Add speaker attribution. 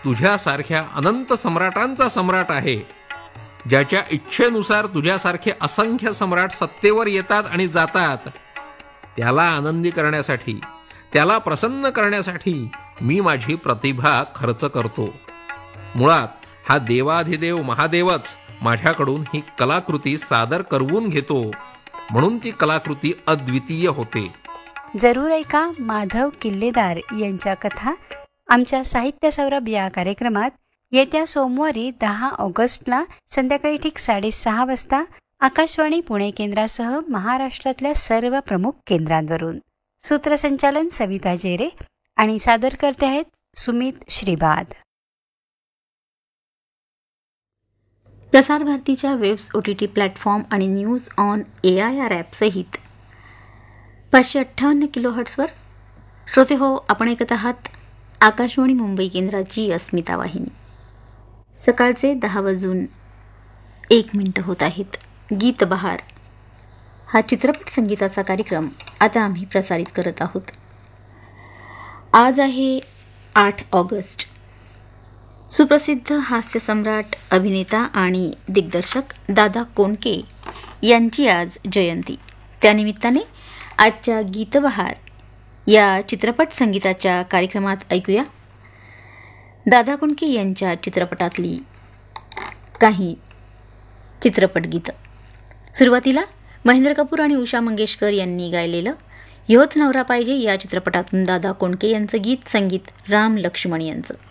Speaker 1: तुझ्यासारख्या अनंत सम्राटांचा सम्राट आहे, ज्याच्या इच्छेनुसार तुझ्यासारखे असंख्य सम्राट सत्तेवर येतात आणि जातात. त्याला आनंदी करण्यासाठी, त्याला प्रसन्न करण्यासाठी मी माझी प्रतिभा खर्च करतो. मुळात हा देवाधिदेव महादेवच माझ्याकडून ही कलाकृती सादर करवून घेतो, म्हणून ती कलाकृती अद्वितीय होते.
Speaker 2: जरूर ऐका माधव किल्लेदार यांच्या कथा आमच्या साहित्य सौरभ या कार्यक्रमात येत्या सोमवारी 10 ऑगस्टला संध्याकाळी ठीक 6:30 वाजता आकाशवाणी पुणे केंद्रासह महाराष्ट्रातल्या सर्व प्रमुख केंद्रांवरून. सूत्रसंचालन सविता जेरे आणि सादर करते आहेत सुमित श्रीबाद.
Speaker 3: प्रसार भारतीच्या वेब्स OTT प्लॅटफॉर्म आणि न्यूज ऑन AIR ॲपसहित 558 किलोहर्ट्झवर श्रोते हो, आपण ऐकत आहात आकाशवाणी मुंबई केंद्राची अस्मिता वाहिनी. सकाळचे 10:01 होत आहेत. गीत बहार हा चित्रपट संगीताचा कार्यक्रम आता आम्ही प्रसारित करत आहोत. आज आहे 8 ऑगस्ट. सुप्रसिद्ध हास्यसम्राट, अभिनेता आणि दिग्दर्शक दादा कोंडके यांची आज जयंती. त्यानिमित्ताने आजच्या गीतबहार या चित्रपट संगीताच्या कार्यक्रमात ऐकूया दादा कोंडके यांच्या चित्रपटातली काही चित्रपट गीतं. सुरुवातीला महेंद्र कपूर आणि उषा मंगेशकर यांनी गायलेलं ह्योच नवरा पाहिजे या चित्रपटातून दादा कोंडके यांचं गीत, संगीत राम लक्ष्मण यांचं.